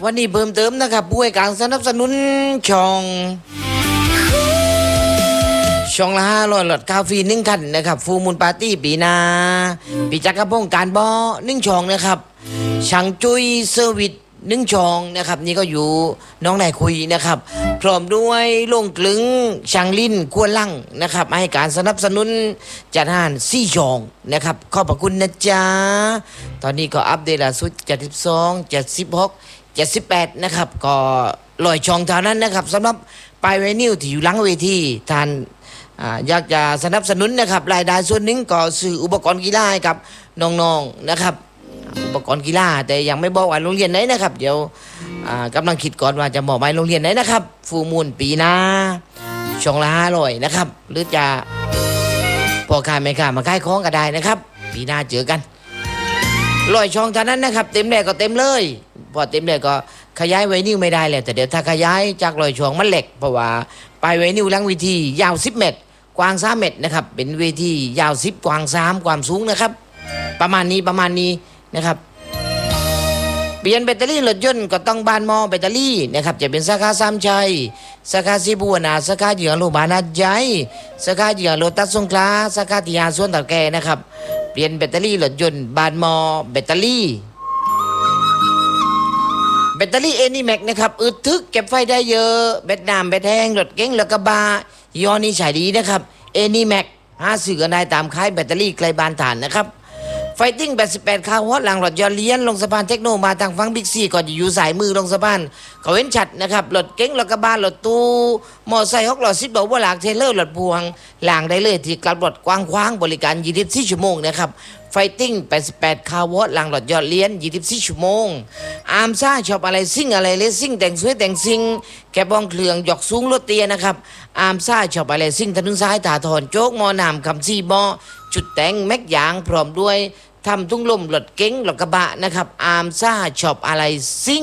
วันนี้เพิ่มเติมนะครับผู้ให้การสนับสนุนช่องละ500หลอดกาแฟ1คันนะครับฟูมูลปาร์ตี้ปีนาปีจักรพงศ์การบ่อ1ช่องนะครับช่างจุ้ยเซอร์วิส1ช่องนะครับนี่ก็อยู่น้องนายคุยนะครับพร้อมด้วยลงกลึงช่างลิ้นกวนลั่งนะครับให้การสนับสนุนจัดหาร4ช่องนะครับขอบพระคุณนะจ๊ะตอนนี้ก็อัปเดตล่าสุด72 76 78นะครับก็ลอยช่องเท่านั้นนะครับสำหรับปลายเวนิวที่อยู่หลังเวทีท่านอยากจะสนับสนุนนะครับรายได้ส่วนหนึ่งก็ซื้ออุปกรณ์กีฬาให้กับน้องๆนะครับอุปกรณ์กีฬาแต่ยังไม่บอกว่าโรงเรียนไหนนะครับเดี๋ยวกำลังคิดก่อนว่าจะบอกไปโรงเรียนไหนนะครับฟูมูลปีหน้าช่องละ500นะครับหรือจะพอขายไม่ขายมาขายของก็ได้นะครับปีหน้าเจอกันลอยช่องเท่านั้นนะครับเต็มแรกก็เต็มเลยพอเต็มแรกก็ขยายไวนิวไม่ได้แล้วแต่เดี๋ยวถ้าขยายจากลอยช่องมันเหล็กเพราะว่าปลายไวนิวหลังเวทียาว10 เมตรกว้าง3 เมตรนะครับเป็นเวทียาว10กว้าง3ความสูงนะครับประมาณนี้นะครับเปลี่ยนแบตเตอรี่รถยนต์ก็ต้องบานมอแบตเตอรี่นะครับจะเป็นสาขาสามชัยสาขาสีบัวนาสาขาเหยื่อโลบานาใจสาขาเหยื่อโลตัสสงขลาสาขาติยาสวนตะแกนะครับเปลี่ยนแบตเตอรี่รถยนต์บานมอแบตเตอรี่เอนี่แม็กนะครับอึดทึกเก็บไฟได้เยอะแบตน้ำแบตแห้งรถเก๋งรถกระบะยี่ห้อนี้ใช้ดีนะครับเอนี่แม็กหาซื้อกันได้ตามขายแบตเตอรี่ไกลบ้านฐานนะครับไฟติ้ง88คาววัตต์หลังรถยนต์เลี้ยนลงสะพานเทคโนมาทางฝั่งบิ๊กซีก่อนจะอยู่สายมือลงสะพานเขาเว้นชัดนะครับรถเก๋งรถกระบะรถตู้มอไซค์6ล้อ10ล้อว่าหลากเทเลอร์รถพวงหลางได้เลยที่กลับรถกว้างขวางบริการ24ชั่วโมงนะครับไฟติ้ง88คาววัตต์หลังรถยนต์เลี้ยน24ชั่วโมงอาร์มซ่าชอบอะไรซิ่งอะไรเลสซิ่งแต่งสวยแต่งซิ่งแกบ้องเครื่องหยอกสูงรถเตียนะครับอาร์มซ่าชอบอะไรซิ่งถนนซ้ายถาถอนโจ๊กมอนามคำซีบอจุดแต่งแม็กยางพร้อมด้วยทำทุ่งลมรถเก๋งรถกระบะนะครับอาร์มซ่าช็อปอะไรซิ่ง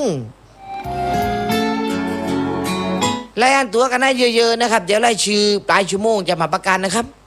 รายงานตัวกันได้เยอะๆนะครับเดี๋ยวรายชื่อปลายชั่วโมงจะมาประกาศนะครับ